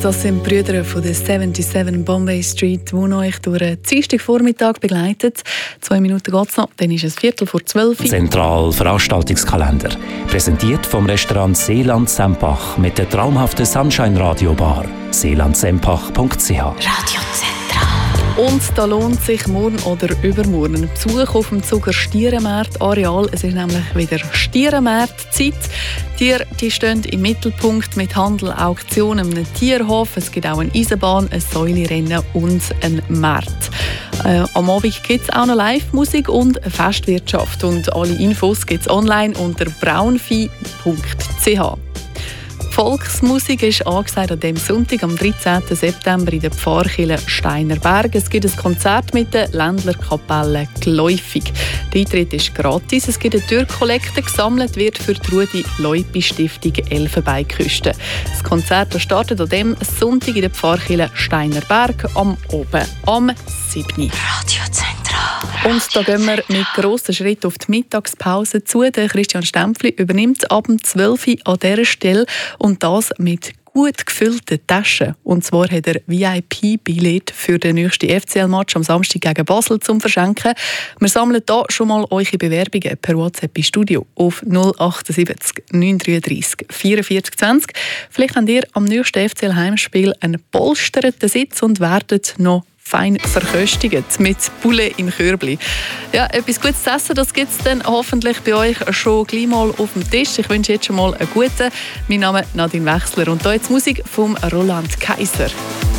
Das sind die Brüder von der 77 Bombay Street, die euch durch den Dienstagvormittag begleitet. 2 Minuten geht es noch, dann ist es 11:45. Zentral Veranstaltungskalender. Präsentiert vom Restaurant Seeland Sempach mit der traumhaften Sunshine Radio Bar. seelandsempach.ch. Radio Zentral. Und da lohnt sich morgen oder übermorgen ein Besuch auf dem Zuger Stierenmarkt-Areal. Es ist nämlich wieder Stierenmarkt-Zeit. Tiere die stehen im Mittelpunkt mit Handel, Auktionen, einem Tierhof. Es gibt auch eine Eisenbahn, ein Säulerennen und einen Markt. Am Abend gibt es auch noch Live-Musik und eine Festwirtschaft. Und alle Infos gibt es online unter braunvieh.ch. Volksmusik ist angesagt an diesem Sonntag, am 13. September in der Pfarrkirche Steinerberg. Es gibt ein Konzert mit der Ländlerkapelle «Geläufig». Der Eintritt ist gratis. Es gibt eine Türkollekte, gesammelt wird für die Rudi-Leupi-Stiftung Elfenbeinküste. Das Konzert startet an diesem Sonntag in der Pfarrkirche Steinerberg am 7. Radio Zentral. Und da gehen wir mit grossen Schritten auf die Mittagspause zu. Der Christian Stempfli übernimmt ab 12 Uhr an dieser Stelle und das mit gut gefüllten Taschen. Und zwar hat er VIP-Billett für den nächsten FCL-Match am Samstag gegen Basel zum Verschenken. Wir sammeln hier schon mal eure Bewerbungen per WhatsApp im Studio auf 078 933 44 20. Vielleicht habt ihr am nächsten FCL-Heimspiel einen polsterten Sitz und werdet noch fein verköstigt mit Poulet im Körbli. Ja, etwas Gutes zu essen, das gibt es dann hoffentlich bei euch schon gleich mal auf dem Tisch. Ich wünsche jetzt schon mal einen guten. Mein Name ist Nadine Wechsler und hier jetzt Musik vom Roland Kaiser.